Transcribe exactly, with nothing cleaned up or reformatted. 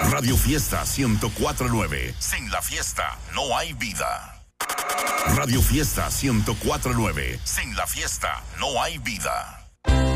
Radio Fiesta ciento cuatro punto nueve. Sin la fiesta no hay vida. Radio Fiesta ciento cuatro punto nueve. Sin la fiesta no hay vida.